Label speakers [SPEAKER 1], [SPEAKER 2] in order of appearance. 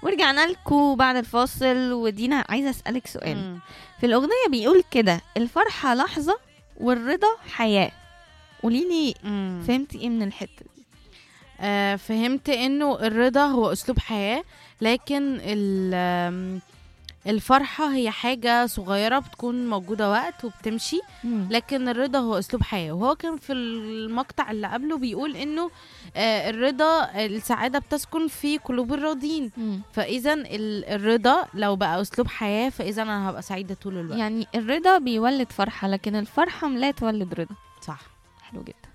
[SPEAKER 1] ورجعنا لكم بعد الفاصل، ودينا عايزة أسألك سؤال.
[SPEAKER 2] مم.
[SPEAKER 1] في الأغنية بيقول كده: الفرحة لحظة والرضا حياة. قوليلي
[SPEAKER 2] مم.
[SPEAKER 1] فهمتي ايه من الحتة دي؟
[SPEAKER 2] فهمت انه الرضا هو اسلوب حياة، لكن الفرحة هي حاجة صغيرة بتكون موجودة وقت وبتمشي، لكن الرضا هو اسلوب حياة. وهو كان في المقطع اللي قبله بيقول انه الرضا، السعادة بتسكن في قلوب الراضين. فاذا الرضا لو بقى اسلوب حياة، فاذا انا هبقى سعيدة طول الوقت.
[SPEAKER 1] يعني الرضا بيولد فرحة، لكن الفرحة لا تولد رضا.
[SPEAKER 2] صح.
[SPEAKER 1] حلو جدا.